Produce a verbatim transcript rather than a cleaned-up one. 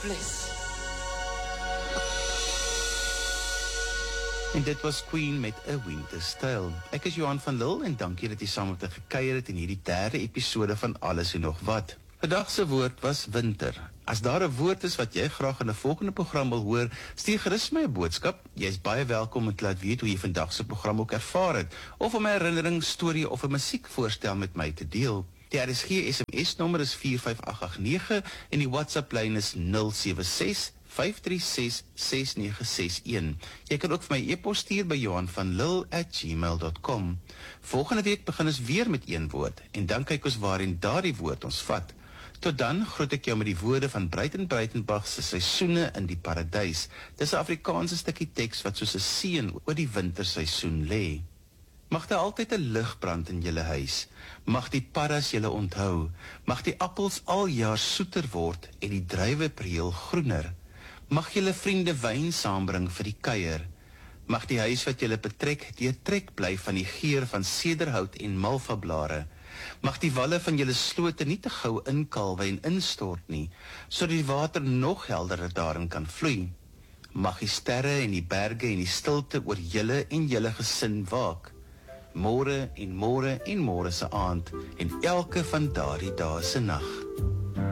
bliss. En dit was Queen met A Winter's Tale. Ek is Johan van Lille en dankie dat jy saam met my gekuier het in hierdie derde episode van Alles en Nog Wat. Vandag se woord was winter. As daar 'n woord is wat jy graag in 'n volgende program wil hoor, stuur gerus my 'n boodskap. Jy is baie welkom om te laat weet hoe jy vandag se program ook ervaar het, of om 'n herinnering, storie of 'n musiekvoorstel met my te deel. Die R S G S M S-nommer is vier vyf agt agt nege en die WhatsApp-lyn is nul sewe ses vyf drie ses ses nege ses een. Jy kan ook vir my e-pos stuur by johan van lille at gmail dot com. Volgende week begin ons weer met een woord en dan kyk ons waarin daardie woord ons vat. Tot dan groet ek jou met die woorde van Breiten Breitenbach se Seisoene in die Paradys. Dis 'n Afrikaanse stukkie teks wat soos 'n seën oor die winterseisoen lê. Mag daar altyd 'n lig brand in julle huis. Mag die paddas julle onthou. Mag die appels al jaar soeter word en die druiwepreel groener. Mag julle vriende wyn saambring vir die kuier. Mag die huis wat julle betrek deurtrek bly van die geur van sederhout en malvablare. Mag die walle van julle slote nie te gou inkalwe en instort nie, sodat die water nog helderder daarin kan vloei. Mag die sterre en die berge en die stilte oor julle en julle gesin waak. Môre en môre en môre se aand en elke van daardie dae se nag.